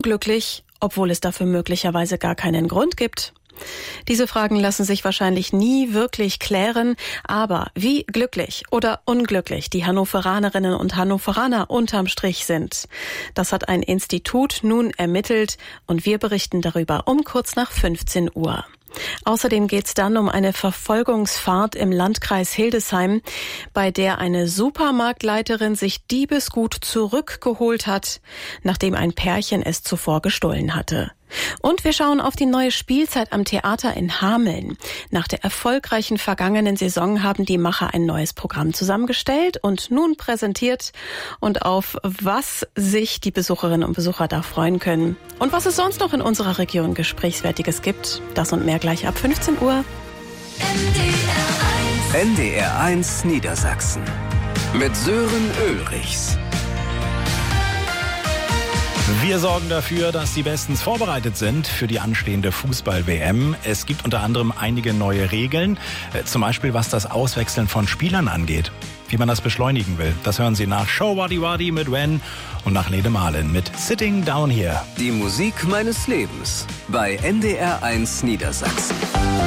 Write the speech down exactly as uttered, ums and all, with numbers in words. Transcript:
unglücklich, obwohl es dafür möglicherweise gar keinen Grund gibt? Diese Fragen lassen sich wahrscheinlich nie wirklich klären, aber wie glücklich oder unglücklich die Hannoveranerinnen und Hannoveraner unterm Strich sind, das hat ein Institut nun ermittelt und wir berichten darüber um kurz nach fünfzehn Uhr. Außerdem geht es dann um eine Verfolgungsfahrt im Landkreis Hildesheim, bei der eine Supermarktleiterin sich Diebesgut zurückgeholt hat, nachdem ein Pärchen es zuvor gestohlen hatte. Und wir schauen auf die neue Spielzeit am Theater in Hameln. Nach der erfolgreichen vergangenen Saison haben die Macher ein neues Programm zusammengestellt und nun präsentiert und auf was sich die Besucherinnen und Besucher da freuen können. Und was es sonst noch in unserer Region Gesprächswertiges gibt, das und mehr gleich ab fünfzehn Uhr. N D R eins Niedersachsen mit Sören Ulrichs. Wir sorgen dafür, dass die bestens vorbereitet sind für die anstehende Fußball-W M. Es gibt unter anderem einige neue Regeln, zum Beispiel was das Auswechseln von Spielern angeht. Wie man das beschleunigen will, das hören Sie nach Show Wadi Wadi mit Wen und nach Nede Marlin mit Sitting Down Here. Die Musik meines Lebens bei N D R eins Niedersachsen.